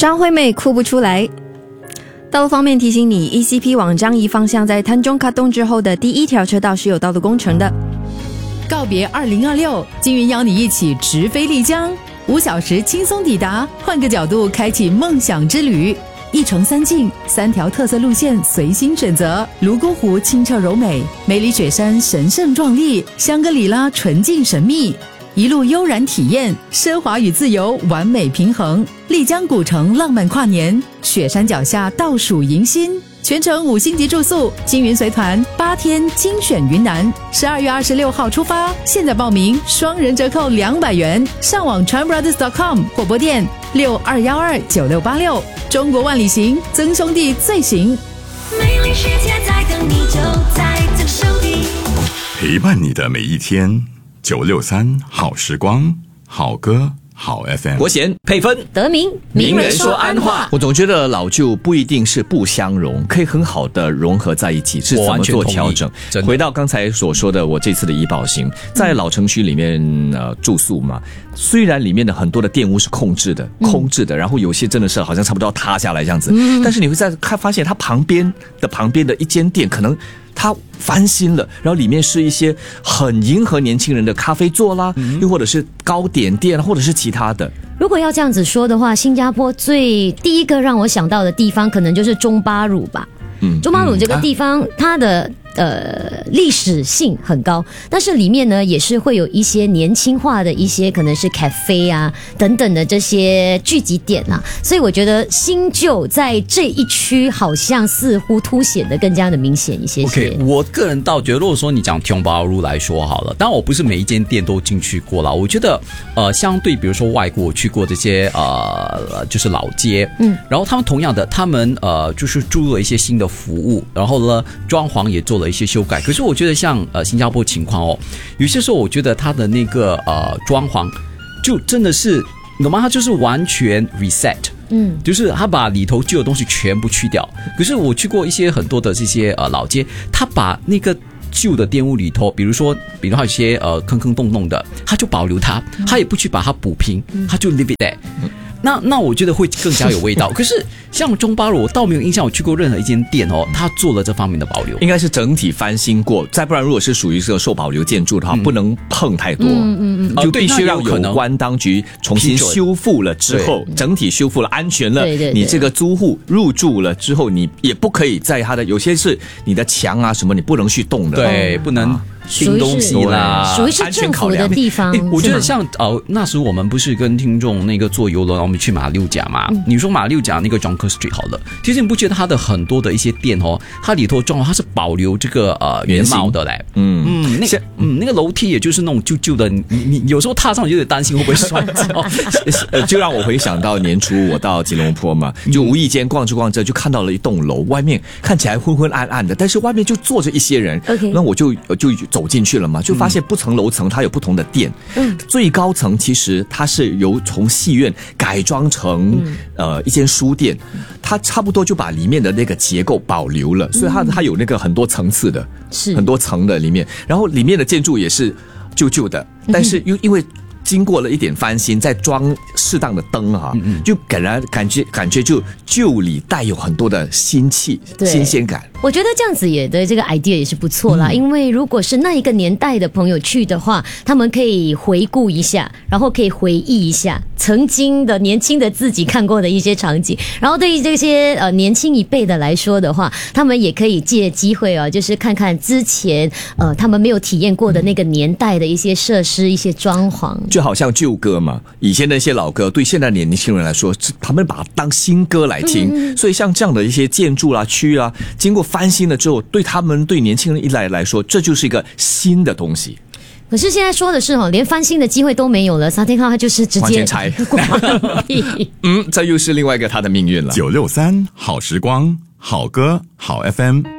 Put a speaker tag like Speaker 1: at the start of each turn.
Speaker 1: 张惠妹哭不出来。道路方面提醒你 ，ECP 往樟宜方向在滩中卡东之后的第一条车道是有道路工程的。
Speaker 2: 告别2026，金云邀你一起直飞丽江，5小时轻松抵达，换个角度开启梦想之旅。1城3境，3条特色路线随心选择。泸沽湖清澈柔美，梅里雪山神圣壮丽，香格里拉纯净神秘。一路悠然体验，奢华与自由完美平衡。丽江古城浪漫跨年，雪山脚下倒数迎新，全程5星级住宿，金云随团8天精选云南。12月26号出发，现在报名双人折扣200元，上网 tranbrothers.com 或拨电62129686。中国万里行，曾兄弟最行。
Speaker 3: 美丽世界在等你，就在曾兄弟。
Speaker 4: 陪伴你的每一天，963好时光，好歌好 FM。
Speaker 5: 国贤配分，
Speaker 1: 德明
Speaker 5: 名人说安话。我总觉得老旧不一定是不相容，可以很好的融合在一起，是怎么做调整？回到刚才所说的，我这次的怡保行在老城区里面住宿嘛，虽然里面的很多的店屋是空置的，然后有些真的是好像差不多要塌下来这样子，但是你会发现它旁边的一间店可能它翻新了，然后里面是一些很迎合年轻人的咖啡座啦，又或者是糕点店，或者是其他的。
Speaker 6: 如果要这样子说的话，新加坡第一个让我想到的地方，可能就是中巴鲁吧。中巴鲁这个地方，它的历史性很高，但是里面呢也是会有一些年轻化的一些可能是 cafe 啊等等的这些聚集点啊，所以我觉得新旧在这一区好像似乎凸显的更加的明显一些。
Speaker 7: OK， 我个人倒觉得，如果说你讲 Tiong Bahru 来说好了，当然我不是每一间店都进去过了，我觉得相对比如说外国我去过这些就是老街，然后他们同样的，他们就是注入了一些新的服务，然后呢装潢也做了一些修改。可是我觉得像新加坡情况哦，有些时候我觉得它的那个装潢就真的是，你懂吗？它就是完全 reset。就是他把里头旧的东西全部去掉。可是我去过一些很多的这些老街，他把那个旧的店屋里头，比如说有些坑坑洞洞的，他就保留它，他也不去把它补平，他就 leave it there。那我觉得会更加有味道。可是像中巴鲁，我倒没有印象我去过任何一间店哦，他做了这方面的保留，
Speaker 5: 应该是整体翻新过，再不然如果是属于这个受保留建筑的话，不能碰太多，就必须让有关当局重新修复了之后，整体修复了，安全了，
Speaker 6: 对，
Speaker 5: 你这个租户入住了之后，你也不可以在它的有些是你的墙啊什么，你不能去动的，
Speaker 7: 对，不能新东西啦，
Speaker 6: 属于是政府的地方。
Speaker 7: 我觉得像那时我们不是跟听众那个坐游轮，我们去马六甲嘛。你说马六甲那个 Jonker Street 好了，其实你不觉得它的很多的一些店哦，它里头装它是保留这个原貌的嘞。那个楼梯也就是那种旧旧的，你有时候踏上有点担心会不会摔跤。
Speaker 5: 就让我回想到年初我到吉隆坡嘛，就无意间逛着就看到了一栋楼，外面看起来昏昏暗暗的，但是外面就坐着一些人。那我就走进去了嘛，就发现不同楼层它有不同的店。最高层其实它是从戏院改装成一间书店，它差不多就把里面的那个结构保留了，所以它有那个很多层次的，很多层的里面，然后里面的建筑也是旧旧的，但是因为经过了一点翻新，再装适当的灯就感觉就旧里带有很多的新气、新鲜感。
Speaker 6: 我觉得这样子的这个 idea 也是不错啦，因为如果是那一个年代的朋友去的话，他们可以回顾一下，然后可以回忆一下曾经的年轻的自己看过的一些场景，然后对于这些年轻一辈的来说的话，他们也可以借机会就是看看之前他们没有体验过的那个年代的一些设施、一些装潢。
Speaker 5: 就好像旧歌嘛，以前的一些老歌，对现在的年轻人来说，他们把它当新歌来听，所以像这样的一些建筑啦、区啦，经过翻新了之后，对年轻人一来说，这就是一个新的东西。
Speaker 6: 可是现在说的是连翻新的机会都没有了，沙天浩他就是直接
Speaker 5: 拆。这又是另外一个他的命运了。
Speaker 4: 963好时光，好歌好 FM。